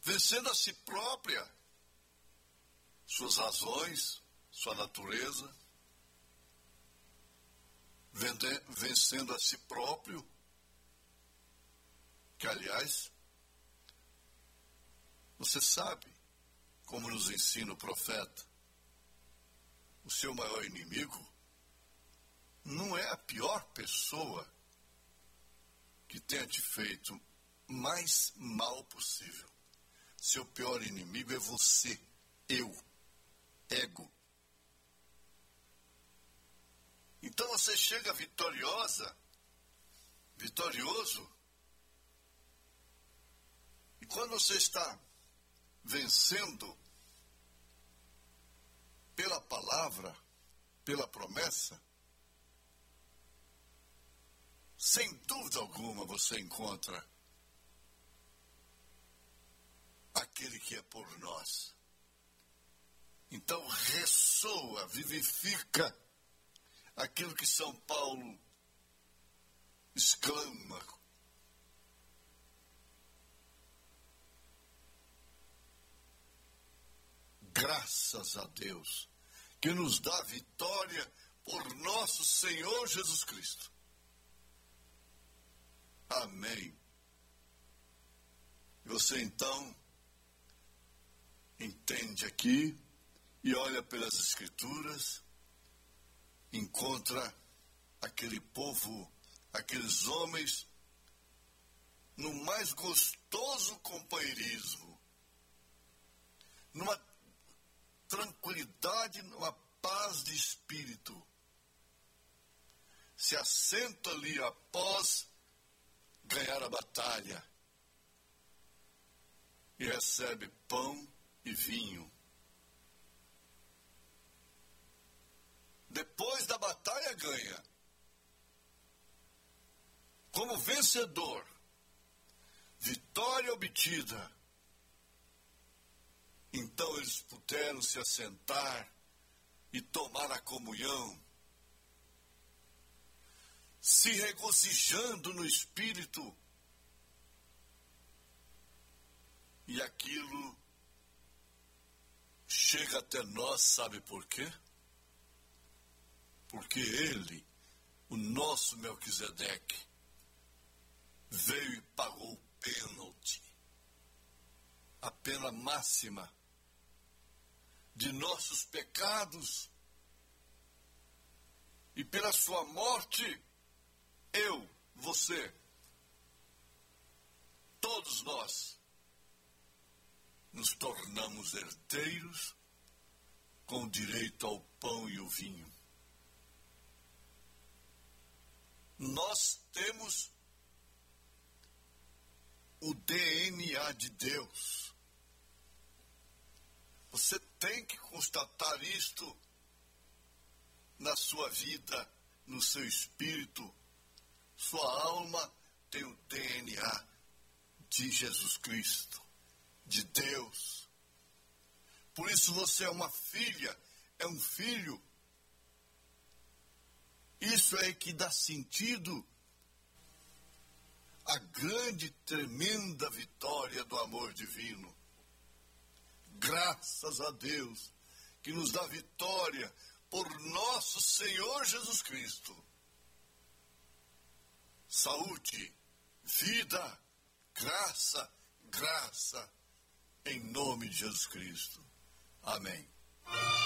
vencendo a si própria, suas razões, sua natureza, vencendo a si próprio, que, aliás, você sabe, como nos ensina o profeta, o seu maior inimigo não é a pior pessoa que tenha te feito mais mal possível. Seu pior inimigo é você, eu, ego. Então você chega vitorioso, e quando você está vencendo pela palavra, pela promessa, sem dúvida alguma você encontra aquele que é por nós. Então ressoa, vivifica aquilo que São Paulo exclama. Graças a Deus, que nos dá vitória por nosso Senhor Jesus Cristo. Amém. Você então entende aqui e olha pelas Escrituras, encontra aquele povo, aqueles homens, no mais gostoso companheirismo, numa tranquilidade, numa paz de espírito. Se assenta ali após ganhar a batalha e recebe pão e vinho. Depois da batalha ganha. Como vencedor, vitória obtida. Então eles puderam se assentar e tomar a comunhão, se regozijando no Espírito. E aquilo chega até nós, sabe por quê? Porque ele, o nosso Melquisedeque, veio e pagou o pênalti, a pena máxima de nossos pecados. E pela sua morte, eu, você, todos nós, nos tornamos herdeiros com direito ao pão e o vinho. Nós temos o DNA de Deus. Você tem que constatar isto na sua vida, no seu espírito. Sua alma tem o DNA de Jesus Cristo, de Deus. Por isso você é uma filha, é um filho. Isso é que dá sentido à grande, tremenda vitória do amor divino. Graças a Deus que nos dá vitória por nosso Senhor Jesus Cristo. Saúde, vida, graça, em nome de Jesus Cristo. Amém.